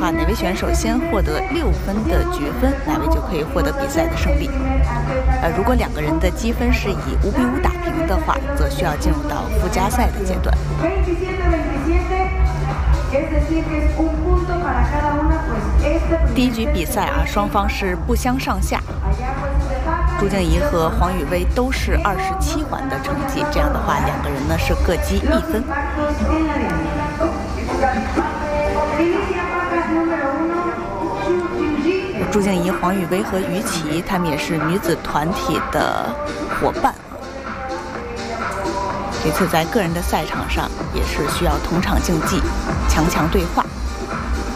话，哪位选手先获得6分的局分，哪位就可以获得比赛的胜利。如果2个人的积分是以5比5打平的话，则需要进入到附加赛的阶段。第1局比赛双方是不相上下。朱静怡和黄雨薇都是27环的成绩，这样的话2个人呢是各积1分。朱静怡、黄雨薇和于琦，他们也是女子团体的伙伴。这次在个人的赛场上也是需要同场竞技、强强对话。